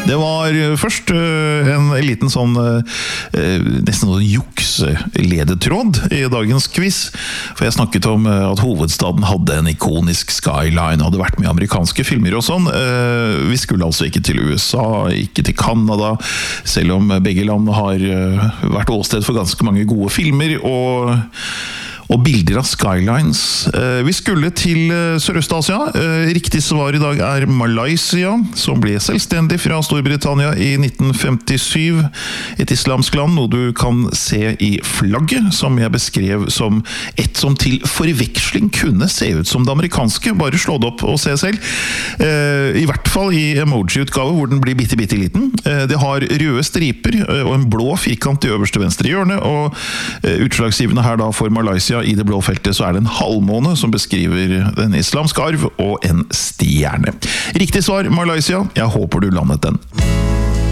Det var først en liten sånn nesten noen juksledetråd i dagens quiz, for jeg snakket om at hovedstaden hadde en ikonisk skyline, hadde vært med i amerikanske filmer og sånn. Vi skulle altså ikke til USA, ikke til Canada, selv om begge land har vært åsted for ganske mange gode filmer og bilder av skylines. Vi skulle til Sørøst-Asia. Riktig svar i dag er Malaysia, som ble selvstendig fra Storbritannia i 1957. Et islamsk land, noe du kan se i flagget, som jeg beskrev som et som til forveksling kunne se ut som det amerikanske. Bare slå det opp og se selv. I hvert fall i emoji-utgave, hvor den blir bitte liten. Det har røde striper og en blå firkant i øverste venstre hjørne, og utslagsgivende her da for Malaysia i det blå feltet så det en halvmåne som beskriver den islamske arv og en stjerne. Riktig svar, Malaysia. Jeg håper du landet den.